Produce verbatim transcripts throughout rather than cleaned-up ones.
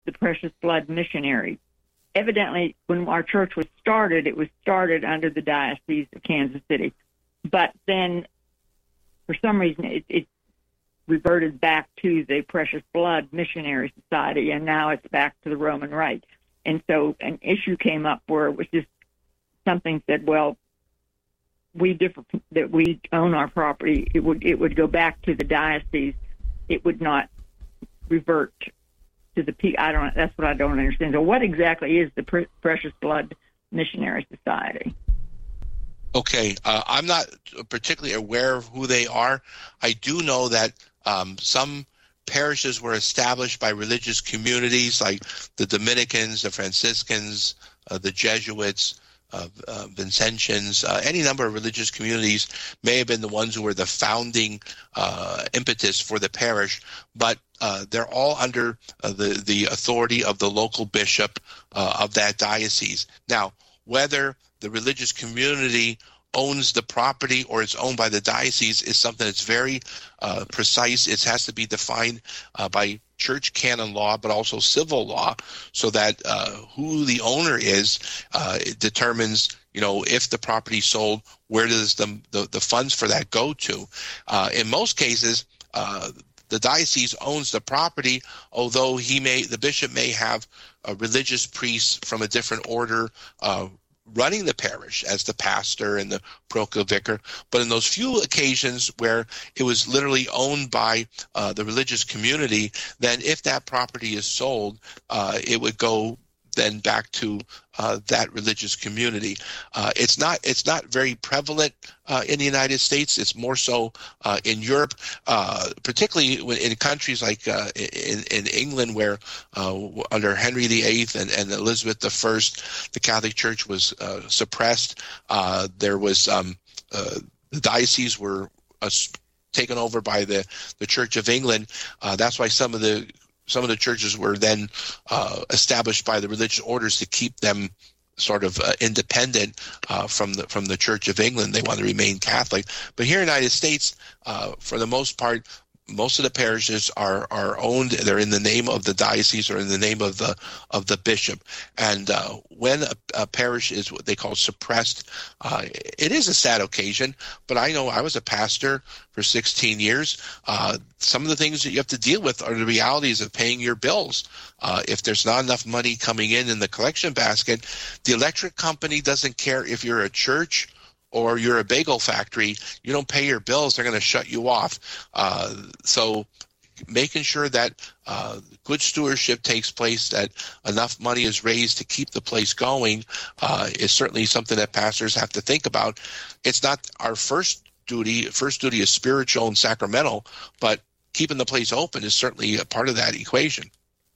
the Precious Blood Missionary. Evidently, when our church was started, it was started under the Diocese of Kansas City. But then, for some reason, it, it reverted back to the Precious Blood Missionary Society, and now it's back to the Roman Rite. And so an issue came up where it was just something said, well, we differ, that we own our property. It would it would go back to the diocese. It would not revert to the P. I don't. That's what I don't understand. So, what exactly is the Pre- Precious Blood Missionary Society? Okay, uh, I'm not particularly aware of who they are. I do know that um, some parishes were established by religious communities like the Dominicans, the Franciscans, uh, the Jesuits, uh, uh, Vincentians. Uh, any number of religious communities may have been the ones who were the founding uh, impetus for the parish, but uh, they're all under uh, the, the authority of the local bishop uh, of that diocese. Now, whether the religious community owns the property or it's owned by the diocese is something that's very uh, precise. It has to be defined uh, by church canon law, but also civil law, so that uh, who the owner is, uh, it determines, you know, if the property sold, where does the the, the funds for that go to? Uh, in most cases, uh, the diocese owns the property, although he may, the bishop may have a religious priest from a different order uh, running the parish as the pastor and the parochial vicar. But in those few occasions where it was literally owned by uh, the religious community, then if that property is sold, uh, it would go then back to uh, that religious community. Uh, it's not it's not very prevalent uh, in the United States. It's more so uh, in Europe, uh, particularly in countries like uh, in, in England, where uh, under Henry the Eighth and, and Elizabeth the First, the Catholic Church was uh, suppressed. Uh, there was um, uh, the dioceses were uh, taken over by the, the Church of England. Uh, that's why some of the Some of the churches were then uh, established by the religious orders to keep them sort of uh, independent uh, from the from the Church of England. They want to remain Catholic. But here in the United States, uh, for the most part, most of the parishes are, are owned. They're in the name of the diocese or in the name of the of the bishop. And uh, when a, a parish is what they call suppressed, uh, it is a sad occasion. But I know I was a pastor for sixteen years. Uh, some of the things that you have to deal with are the realities of paying your bills. Uh, if there's not enough money coming in in the collection basket, the electric company doesn't care if you're a church or you're a bagel factory. You don't pay your bills, they're going to shut you off. Uh, so making sure that uh, good stewardship takes place, that enough money is raised to keep the place going, uh, is certainly something that pastors have to think about. It's not our first duty. First duty is spiritual and sacramental, but keeping the place open is certainly a part of that equation.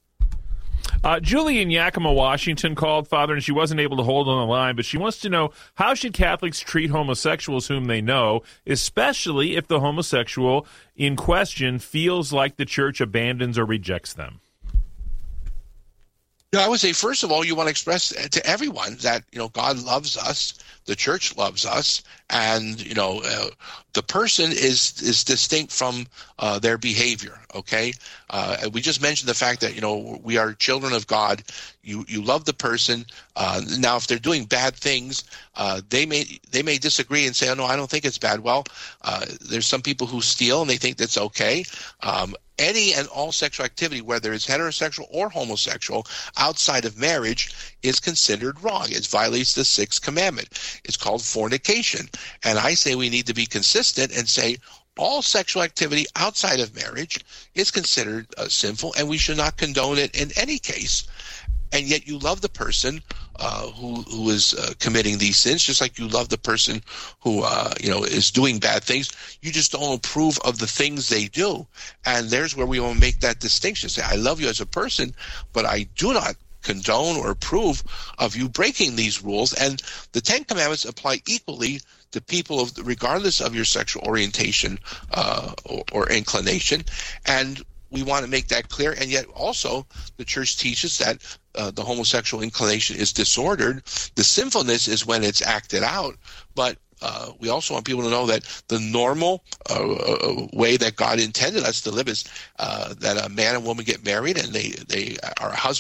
Uh, Julie in Yakima, Washington called, Father, and she wasn't able to hold on the line, but she wants to know, how should Catholics treat homosexuals whom they know, especially if the homosexual in question feels like the church abandons or rejects them? You know, I would say, first of all, you want to express to everyone that, you know, God loves us, the church loves us, and, you know, uh, the person is is distinct from uh, their behavior, okay? Uh, we just mentioned the fact that, you know, we are children of God. You you love the person. Uh, now, if they're doing bad things, uh, they may they may disagree and say, oh, no, I don't think it's bad. Well, uh, there's some people who steal and they think that's okay. Um, any and all sexual activity, whether it's heterosexual or homosexual, outside of marriage is considered wrong. It violates the sixth commandment. It's called fornication. And I say we need to be consistent and say all sexual activity outside of marriage is considered uh, sinful, and we should not condone it in any case. And yet you love the person uh, who who is uh, committing these sins, just like you love the person who uh, you know is doing bad things. You just don't approve of the things they do. And there's where we want to make that distinction. Say, I love you as a person, but I do not condone or approve of you breaking these rules. And the Ten Commandments apply equally to people of regardless of your sexual orientation uh, or, or inclination. And we want to make that clear. And yet also the church teaches that uh, the homosexual inclination is disordered. The sinfulness is when it's acted out. But uh, we also want people to know that the normal uh, way that God intended us to live is uh, that a man and woman get married and they, they are husband